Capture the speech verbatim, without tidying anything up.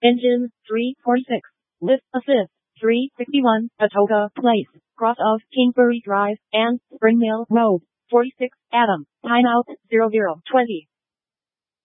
Engine, three forty-six. Lift assist, three sixty-one. Atoka Place, cross of Kingsbury Drive and Spring Mill Road. forty-six, Adam. Timeout, zero zero twenty.